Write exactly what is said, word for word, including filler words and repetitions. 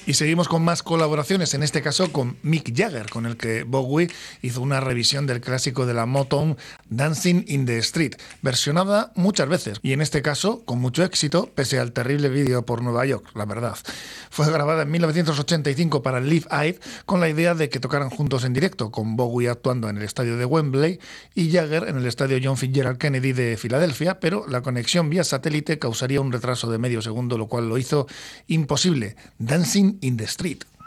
Y seguimos con más colaboraciones, en este caso con Mick Jagger, con el que Bowie hizo una revisión del clásico de la Motown Dancing in the Street, versionada muchas veces, y en este caso con mucho éxito, pese al terrible vídeo por Nueva York, la verdad. Fue grabada en mil novecientos ochenta y cinco para Live Aid, con la idea de que tocaran juntos en directo, con Bowie actuando en el estadio de Wembley y Jagger en el estadio John Fitzgerald Kennedy de Filadelfia, pero la conexión vía satélite causaría un retraso de medio segundo, lo cual lo hizo imposible. Dancing in the Street.